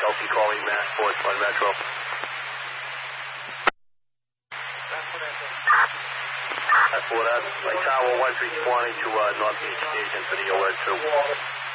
Delphi calling Massport on Metro. That's what Tower 1320 to North Beach Station for the alert 2.